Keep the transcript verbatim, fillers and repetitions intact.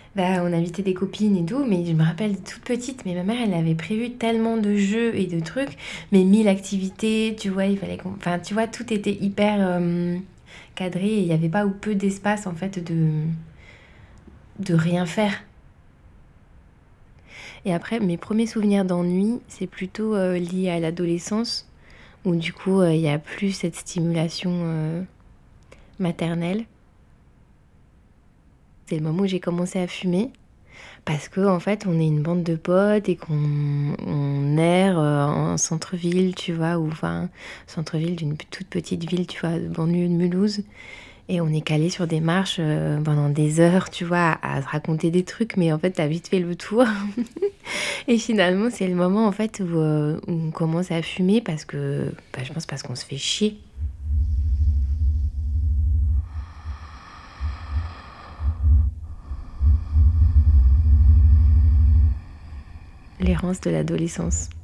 Bah, on invitait des copines et tout, mais je me rappelle toute petite, mais ma mère, elle avait prévu tellement de jeux et de trucs, mais mille activités, tu vois, il fallait qu'on... Enfin, tu vois, tout était hyper euh, cadré et il n'y avait pas ou peu d'espace, en fait, de, de rien faire. Et après, mes premiers souvenirs d'ennui, c'est plutôt euh, lié à l'adolescence, où du coup, euh, il n'y a plus cette stimulation euh, maternelle. C'est le moment où j'ai commencé à fumer. Parce que en fait, on est une bande de potes et qu'on on erre euh, en centre-ville, tu vois, ou enfin, centre-ville d'une toute petite ville, tu vois, de banlieue de Mulhouse. Et on est calé sur des marches euh, pendant des heures, tu vois, à se raconter des trucs, mais en fait, t'as vite fait le tour. Et finalement, c'est le moment, en fait, où, euh, où on commence à fumer parce que, bah, je pense parce qu'on se fait chier. L'errance de l'adolescence.